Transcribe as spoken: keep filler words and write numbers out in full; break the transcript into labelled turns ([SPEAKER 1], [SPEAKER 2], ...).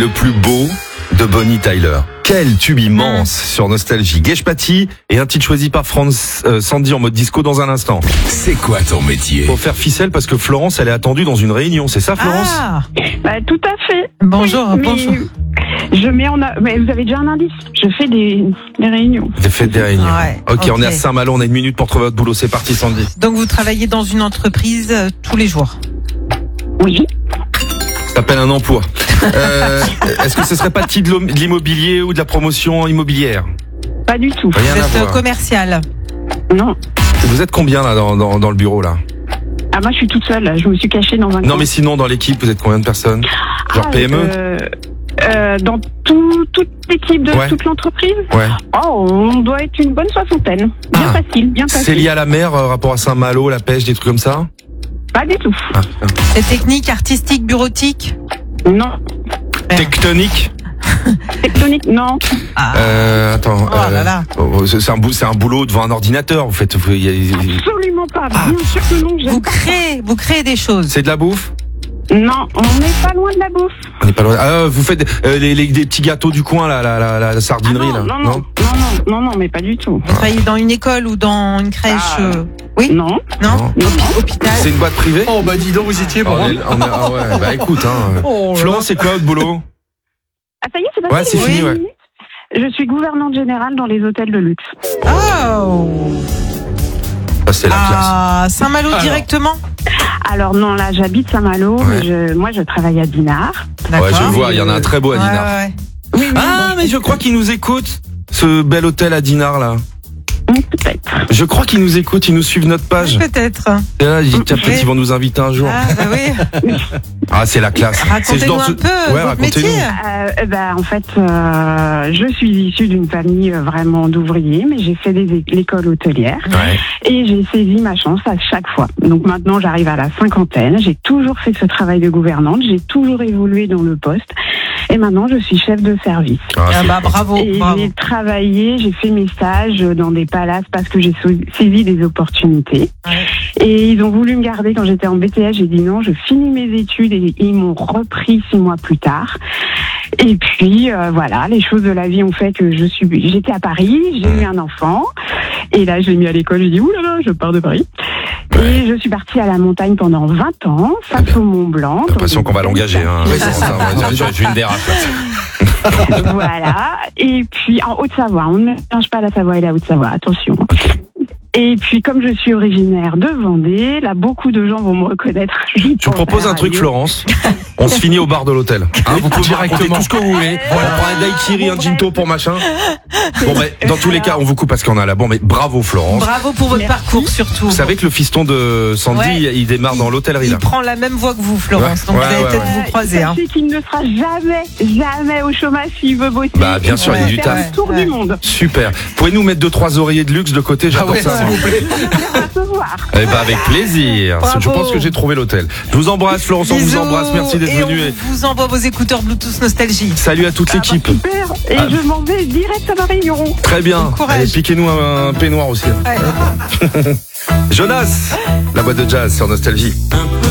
[SPEAKER 1] le plus beau de Bonnie Tyler. Quel tube immense sur Nostalgie. Gage Patty et un titre choisi par France euh, Sandy en mode disco dans un instant.
[SPEAKER 2] C'est quoi ton métier?
[SPEAKER 1] Faut faire ficelle parce que Florence, elle est attendue dans une réunion. C'est ça, Florence?
[SPEAKER 3] Ah,
[SPEAKER 4] Bah, tout à fait.
[SPEAKER 3] bonjour,
[SPEAKER 4] Oui, mais
[SPEAKER 3] bonjour.
[SPEAKER 4] Je mets en a... mais vous avez déjà un indice. Je fais des, des réunions.
[SPEAKER 1] Vous avez fait des réunions.
[SPEAKER 3] Ouais,
[SPEAKER 1] ok, on
[SPEAKER 3] ok.
[SPEAKER 1] est à Saint-Malo, on a une minute pour trouver votre boulot. C'est parti, Sandy.
[SPEAKER 3] Donc vous travaillez dans une entreprise euh, tous les jours.
[SPEAKER 4] Oui.
[SPEAKER 1] Ça s'appelle un emploi. Euh, est-ce que ce serait pas de qui de l'om- de l'immobilier ou de la promotion immobilière?
[SPEAKER 4] Pas du tout.
[SPEAKER 1] Rien
[SPEAKER 3] Vous
[SPEAKER 1] à
[SPEAKER 3] êtes euh,
[SPEAKER 1] voir.
[SPEAKER 3] commercial.
[SPEAKER 4] Non.
[SPEAKER 1] Vous êtes combien là dans, dans, dans le bureau là?
[SPEAKER 4] Ah, moi, je suis toute seule, là. Je me suis cachée dans un
[SPEAKER 1] Non
[SPEAKER 4] coin.
[SPEAKER 1] mais sinon dans l'équipe, vous êtes combien de personnes? Genre
[SPEAKER 4] Ah,
[SPEAKER 1] P M E?
[SPEAKER 4] euh, euh, Dans tout, toute l'équipe de
[SPEAKER 1] Ouais.
[SPEAKER 4] toute l'entreprise?
[SPEAKER 1] Ouais.
[SPEAKER 4] Oh, on doit être une bonne soixantaine. Bien
[SPEAKER 1] Ah.
[SPEAKER 4] facile, bien facile.
[SPEAKER 1] C'est lié à la mer, euh, rapport à Saint-Malo, la pêche, des trucs comme ça?
[SPEAKER 4] Pas du tout.
[SPEAKER 1] Ah,
[SPEAKER 3] C'est technique, artistique, bureautique.
[SPEAKER 4] Non.
[SPEAKER 1] Tectonique?
[SPEAKER 4] Tectonique, non.
[SPEAKER 3] Ah,
[SPEAKER 1] Euh, attends.
[SPEAKER 3] Oh là là.
[SPEAKER 1] oh, c'est c'est un, bou- c'est un boulot devant un ordinateur, vous faites. vous- y a-
[SPEAKER 4] Absolument pas.
[SPEAKER 1] Ah.
[SPEAKER 4] Bien sûr que non. j'aime
[SPEAKER 3] vous
[SPEAKER 4] pas.
[SPEAKER 3] créez, vous créez des choses.
[SPEAKER 1] C'est de la bouffe?
[SPEAKER 4] Non, on n'est pas loin de la bouffe.
[SPEAKER 1] On n'est pas loin. Ah, vous faites euh, les, les, des petits gâteaux du coin, là, la, la, la, la sardinerie,
[SPEAKER 4] Ah non,
[SPEAKER 1] là?
[SPEAKER 4] non, non, non, non, non, non, mais pas du tout.
[SPEAKER 3] Vous travaillez dans une école ou dans une crèche.
[SPEAKER 4] Ah.
[SPEAKER 3] euh, Oui.
[SPEAKER 4] Non.
[SPEAKER 3] Non.
[SPEAKER 1] Non.
[SPEAKER 4] Non,
[SPEAKER 3] Hôpital.
[SPEAKER 1] C'est une boîte privée?
[SPEAKER 2] Oh bah dis donc, vous étiez
[SPEAKER 1] On est- on est- ah ouais, bah écoute, hein.
[SPEAKER 3] Oh là
[SPEAKER 1] Florence, c'est quoi votre boulot?
[SPEAKER 4] Ah, ça y est, c'est passé.
[SPEAKER 1] Ouais, c'est
[SPEAKER 3] fini,
[SPEAKER 1] ouais.
[SPEAKER 4] Je suis gouvernante générale dans les hôtels de luxe.
[SPEAKER 3] Oh.
[SPEAKER 1] Ça, c'est la classe.
[SPEAKER 3] Ah, Saint-Malo
[SPEAKER 2] Alors.
[SPEAKER 3] directement.
[SPEAKER 4] Alors non, là, j'habite Saint-Malo,
[SPEAKER 1] Ouais.
[SPEAKER 4] mais je, moi, je travaille à Dinard.
[SPEAKER 3] D'accord.
[SPEAKER 1] Ouais, je vois, il y en a un très beau à
[SPEAKER 3] Ouais,
[SPEAKER 1] Dinard.
[SPEAKER 3] ouais, ouais.
[SPEAKER 4] Oui, oui,
[SPEAKER 1] Ah,
[SPEAKER 4] bon,
[SPEAKER 1] mais je crois qu'il nous écoute, ce bel hôtel à Dinard, là.
[SPEAKER 4] peut-être.
[SPEAKER 1] Je crois qu'ils nous écoutent, ils nous suivent notre page.
[SPEAKER 3] Peut-être.
[SPEAKER 1] Et là, ils- tiens, peut-être
[SPEAKER 3] Oui.
[SPEAKER 1] ils vont nous inviter un jour.
[SPEAKER 3] Ah, bah oui.
[SPEAKER 1] Ah, c'est la classe. C'est
[SPEAKER 3] Racontez-nous
[SPEAKER 1] dans
[SPEAKER 3] un
[SPEAKER 1] ce-
[SPEAKER 3] peu
[SPEAKER 1] Ouais,
[SPEAKER 3] votre
[SPEAKER 1] racontez-nous.
[SPEAKER 3] métier.
[SPEAKER 4] Euh, ben, en fait, euh, je suis issue d'une famille euh, vraiment d'ouvriers, mais j'ai fait des, l'école hôtelière
[SPEAKER 1] Ouais.
[SPEAKER 4] et j'ai saisi ma chance à chaque fois. Donc maintenant, j'arrive à la cinquantaine. J'ai toujours fait ce travail de gouvernante. J'ai toujours évolué dans le poste. Et maintenant, je suis chef de service.
[SPEAKER 1] Ah,
[SPEAKER 3] Ah
[SPEAKER 1] c'est
[SPEAKER 3] bah
[SPEAKER 1] cool.
[SPEAKER 3] bravo,
[SPEAKER 4] Et
[SPEAKER 3] bravo.
[SPEAKER 4] j'ai travaillé, j'ai fait mes stages dans des palaces parce que j'ai sau- saisi des opportunités.
[SPEAKER 3] Ouais.
[SPEAKER 4] Et ils ont voulu me garder quand j'étais en B T S. J'ai dit non, je finis mes études et ils m'ont repris six mois plus tard. Et puis euh, voilà, les choses de la vie ont fait que je suis, j'étais à Paris, j'ai eu un enfant. Et là, je l'ai mis à l'école. J'ai dit ouh là là, je pars de Paris. Et je suis partie à la montagne pendant vingt ans, face au Mont Blanc.
[SPEAKER 1] J'ai l'impression qu'on va l'engager. Hein.
[SPEAKER 3] Oui, c'est ça.
[SPEAKER 1] J'ai j'ai une dérape. là.
[SPEAKER 4] Voilà. Et puis en Haute-Savoie, on ne mélange pas la Savoie et la Haute-Savoie, attention. Et puis comme je suis originaire de Vendée, là beaucoup de gens vont me reconnaître.
[SPEAKER 1] Je vous propose un truc, Florence. On se finit au bar de l'hôtel. Hein, vous pouvez raconter
[SPEAKER 2] Directement.
[SPEAKER 1] tout ce que vous voulez. On prend un daiquiri, un ginto pour machin. Bon, ben, dans tous les cas, on vous coupe parce qu'on a la bombe. Mais bravo, Florence.
[SPEAKER 3] Bravo pour votre
[SPEAKER 4] Merci.
[SPEAKER 3] parcours surtout.
[SPEAKER 1] Vous savez que le fiston de Sandy,
[SPEAKER 3] Ouais.
[SPEAKER 1] il démarre dans l'hôtellerie
[SPEAKER 3] Il
[SPEAKER 1] là.
[SPEAKER 3] prend la même voix que vous, Florence.
[SPEAKER 1] Ouais,
[SPEAKER 3] Donc
[SPEAKER 1] ouais,
[SPEAKER 3] vous allez
[SPEAKER 1] ouais,
[SPEAKER 3] peut-être
[SPEAKER 1] ouais.
[SPEAKER 3] vous croiser. Hein.
[SPEAKER 4] Sachez qu'il ne sera jamais, jamais au chômage s'il veut bosser.
[SPEAKER 1] Bah, bien sûr, il y a du
[SPEAKER 4] faire
[SPEAKER 1] taf.
[SPEAKER 4] le tour
[SPEAKER 3] Ouais.
[SPEAKER 4] du monde.
[SPEAKER 1] Super. Pouvez-nous mettre deux trois oreillers de luxe de côté? J'adore
[SPEAKER 2] Ah ouais,
[SPEAKER 1] ça.
[SPEAKER 2] s'il vous plaît.
[SPEAKER 4] À se voir.
[SPEAKER 1] Eh ben avec plaisir.
[SPEAKER 3] Bravo.
[SPEAKER 1] Je pense que j'ai trouvé l'hôtel. Je vous embrasse, Florence. On vous
[SPEAKER 3] Bisous.
[SPEAKER 1] embrasse. Merci d'être
[SPEAKER 3] Et
[SPEAKER 1] venu.
[SPEAKER 3] on
[SPEAKER 1] Et
[SPEAKER 3] vous envoie vos écouteurs Bluetooth Nostalgie.
[SPEAKER 1] salut à toute l'équipe.
[SPEAKER 4] Super. Et
[SPEAKER 1] Ah.
[SPEAKER 4] je m'en vais direct à la réunion.
[SPEAKER 1] Très bien.
[SPEAKER 3] Bon courage.
[SPEAKER 1] Allez, piquez-nous un, un peignoir aussi.
[SPEAKER 3] Ouais.
[SPEAKER 1] Jonas, la boîte de jazz sur Nostalgie.
[SPEAKER 5] Un